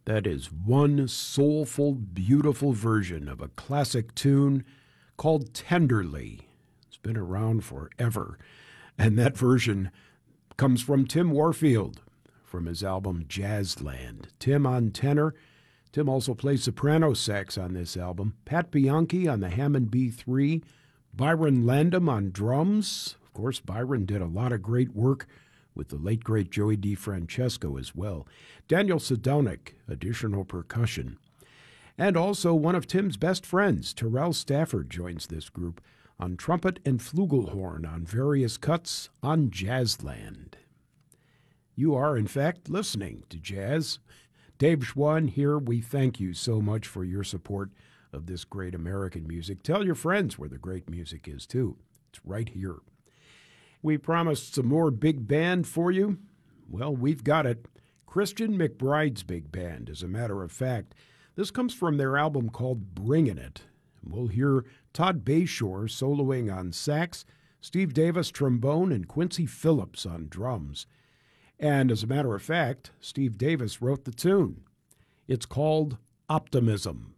That is one soulful, beautiful version of a classic tune called Tenderly. It's been around forever. And that version comes from Tim Warfield from his album Jazzland. Tim on tenor. Tim also plays soprano sax on this album. Pat Bianchi on the Hammond B3. Byron Landam on drums. Of course, Byron did a lot of great work with the late, great Joey DeFrancesco as well. Daniel Sedonic, additional percussion. And also one of Tim's best friends, Terrell Stafford, joins this group on trumpet and flugelhorn on various cuts on Jazzland. You are, in fact, listening to Jazz. Dave Schwann here. We thank you so much for your support of this great American music. Tell your friends where the great music is, too. It's right here. We promised some more big band for you. Well, we've got it. Christian McBride's big band, as a matter of fact. This comes from their album called Bringin' It. We'll hear Todd Bayshore soloing on sax, Steve Davis trombone, and Quincy Phillips on drums. And as a matter of fact, Steve Davis wrote the tune. It's called Optimism.